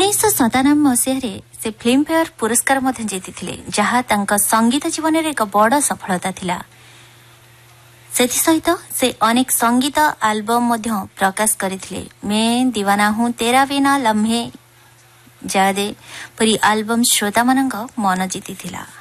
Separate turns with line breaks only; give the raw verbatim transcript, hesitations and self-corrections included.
उन्नीस सतानबे मसीह से फिल्मफेयर पुरस्कार जीति जहाँ तांका संगीत जीवन में एक बड़ सफलता थिला। सेथि सहित से अनेक संगीत एल्बम प्रकाश करथिले। मैं दीवाना हूँ तेरा बिना लम्हे जादे परी एल्बम श्रोता मानक मन जीति थिला।